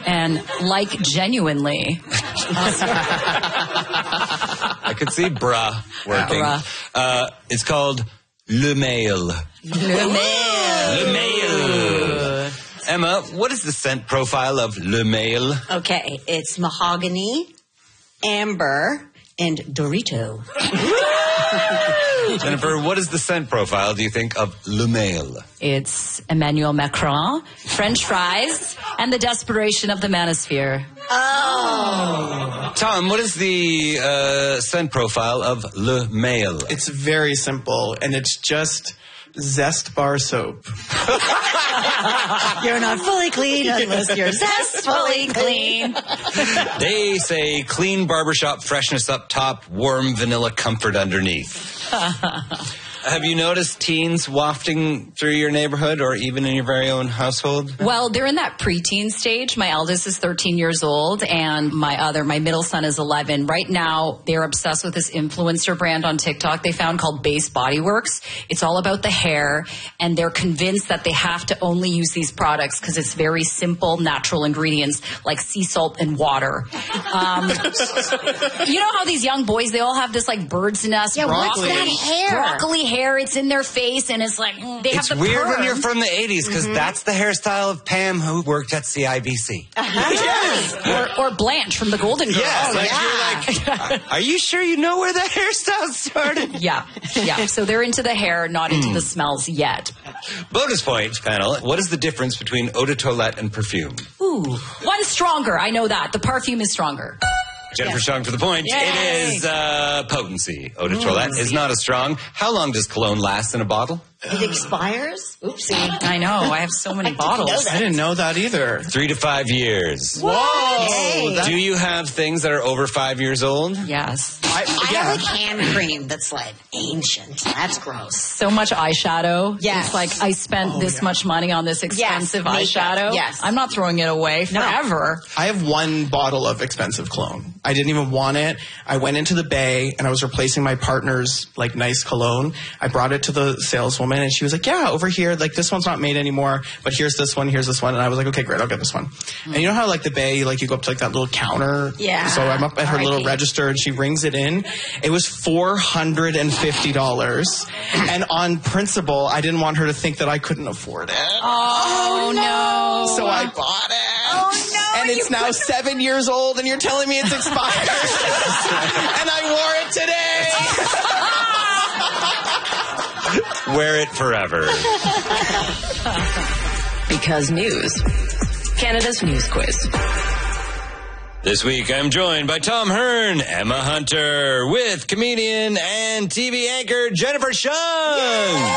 And like genuinely. I could see bra working. Bra. It's called Le Mail. Le Mail. Le Mail. Emma, what is the scent profile of Le Mail? Okay, it's mahogany, amber, and Dorito. Jennifer, what is the scent profile, do you think, of Le Mail? It's Emmanuel Macron, French fries, and the desperation of the manosphere. Oh. Tom, what is the scent profile of Le Mail? It's very simple, and it's just Zest bar soap. You're not fully clean unless you're zestfully clean. They say clean barbershop freshness up top, warm vanilla comfort underneath. Have you noticed teens wafting through your neighborhood or even in your very own household? Well, they're in that preteen stage. My eldest is 13 years old and my middle son is 11. Right now, they're obsessed with this influencer brand on TikTok they found called Base Body Works. It's all about the hair, and they're convinced that they have to only use these products because it's very simple, natural ingredients like sea salt and water. You know how these young boys, they all have this like bird's nest, broccoli. What's that hair? Broccoli hair, it's in their face, and it's like, they have the It's weird when perm. you're from the 80s, because that's the hairstyle of Pam, who worked at CIBC. Yes. Or Blanche from the Golden Girls. You're like, are you sure you know where that hairstyle started? Yeah. So they're into the hair, not into the smells yet. Bonus point, panel. What is the difference between eau de toilette and perfume? Ooh, one's stronger. I know that. The perfume is stronger. Jennifer Strong for the point. Yay. It is potency. Eau de toilette is not as strong. How long does cologne last in a bottle? It expires? Oopsie. I know. I have so many bottles. I didn't know that either. 3 to 5 years. Whoa! Do you have things that are over 5 years old? Yes. I have a hand cream that's like ancient. That's gross. So much eyeshadow. Yes. It's like I spent this much money on this expensive makeup. eyeshadow. Yes. I'm not throwing it away forever. I have one bottle of expensive cologne. I didn't even want it. I went into the Bay and I was replacing my partner's like nice cologne. I brought it to the saleswoman and she was like, yeah, over here, like this one's not made anymore, but here's this one. And I was like, okay, great, I'll get this one. And you know how like the Bay, like you go up to like that little counter? Yeah. So I'm up at her little register and she rings it in. It was $450. And on principle, I didn't want her to think that I couldn't afford it. Oh, no. So I bought it. Oh, no. And it's now 7 years old, and you're telling me it's expired. And I wore it today. Wear it forever. Because news. Canada's News Quiz. This week, I'm joined by Tom Hearn, Emma Hunter, with comedian and TV anchor Jennifer Shung.